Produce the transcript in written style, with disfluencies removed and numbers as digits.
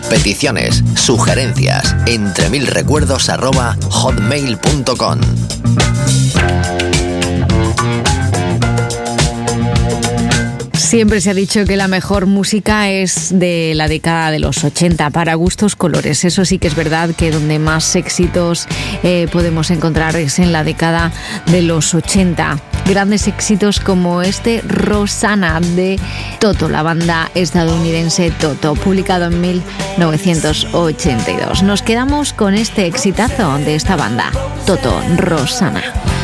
peticiones, sugerencias, entremilrecuerdos@hotmail.com. Siempre se ha dicho que la mejor música es de la década de los 80, para gustos colores. Eso sí que es verdad, que donde más éxitos podemos encontrar es en la década de los 80. Grandes éxitos como este Rosanna de Toto, la banda estadounidense Toto, publicado en 1982. Nos quedamos con este exitazo de esta banda, Toto, Rosanna.